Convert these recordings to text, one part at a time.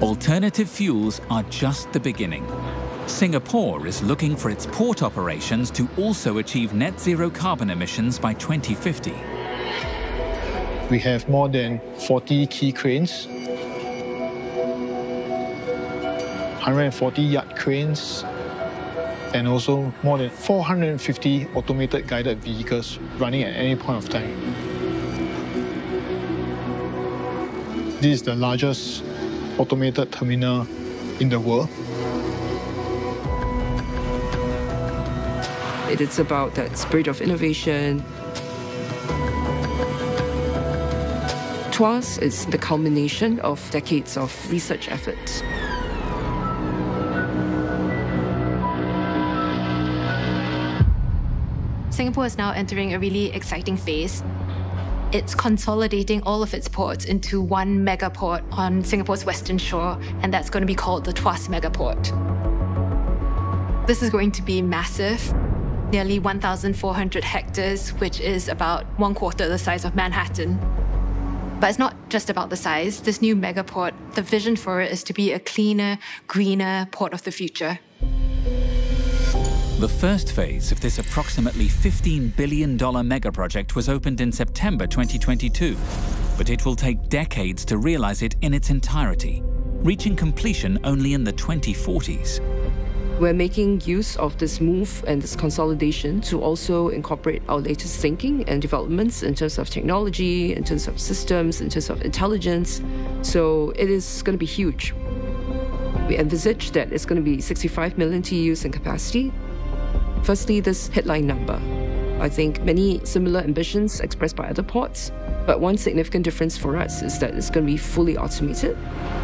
Alternative fuels are just the beginning. Singapore is looking for its port operations to also achieve net zero carbon emissions by 2050. We have more than 40 key cranes, 140 yacht cranes, and also more than 450 automated guided vehicles running at any point of time. This is the largest automated terminal in the world. It is about that spirit of innovation. Tuas is the culmination of decades of research efforts. Singapore is now entering a really exciting phase. It's consolidating all of its ports into one mega port on Singapore's western shore, and that's going to be called the Tuas Megaport. This is going to be massive, nearly 1,400 hectares, which is about 1/4 the size of Manhattan. But it's not just about the size. This new megaport, the vision for it is to be a cleaner, greener port of the future. The first phase of this approximately $15 billion megaproject was opened in September 2022, but it will take decades to realize it in its entirety, reaching completion only in the 2040s. We're making use of this move and this consolidation to also incorporate our latest thinking and developments in terms of technology, in terms of systems, in terms of intelligence. So it is going to be huge. We envisage that it's going to be 65 million TEUs in capacity. Firstly, this headline number. I think many similar ambitions expressed by other ports, but one significant difference for us is that it's going to be fully automated.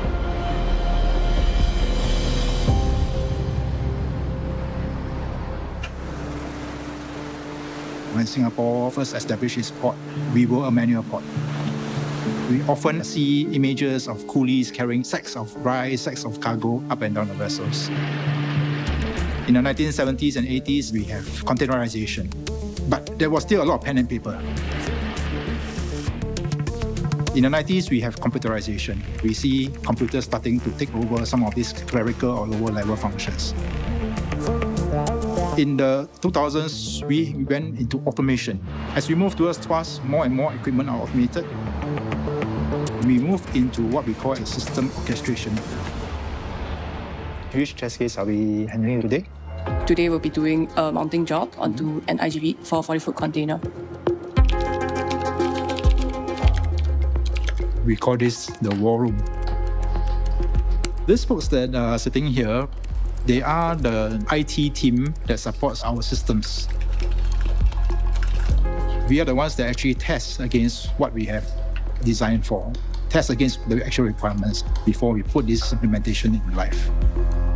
When Singapore first established its port, we were a manual port. We often see images of coolies carrying sacks of rice, sacks of cargo up and down the vessels. In the 1970s and 80s, we have containerization, but there was still a lot of pen and paper. In the 90s, we have computerization. We see computers starting to take over some of these clerical or lower level functions. In the 2000s, we went into automation. As we move towards Tuas, more and more equipment are automated. We move into what we call a system orchestration. Which test case are we handling today? Today we'll be doing a mounting job onto an IGV for a 40-foot container. We call this the war room. These folks that are sitting here, they are the IT team that supports our systems. We are the ones that actually test against what we have designed for, test against the actual requirements before we put this implementation in life.